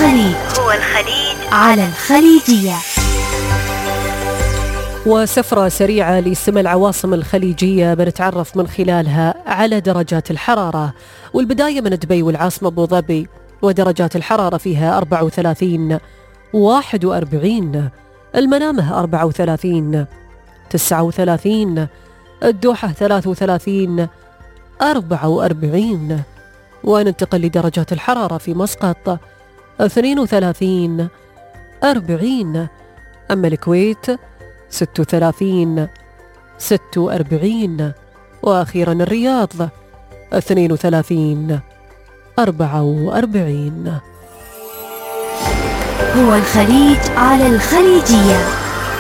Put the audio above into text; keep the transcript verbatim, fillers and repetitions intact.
الخليج هو الخليج على الخليجية. وسفرة سريعة لسمى العواصم الخليجية بنتعرف من خلالها على درجات الحرارة، والبداية من دبي والعاصمة أبو ظبي، ودرجات الحرارة فيها أربعة وثلاثين، واحد وأربعين، المنامة أربعة وثلاثين، تسعة وثلاثين، الدوحة ثلاثة وثلاثين، أربعة وأربعين. وننتقل لدرجات الحرارة في مسقط اثنين وثلاثين، أربعين، أما الكويت ستة وثلاثين، ستة وأربعين، وأخيرا الرياض اثنين وثلاثين، أربعة وأربعين. هو الخليج على الخليجية.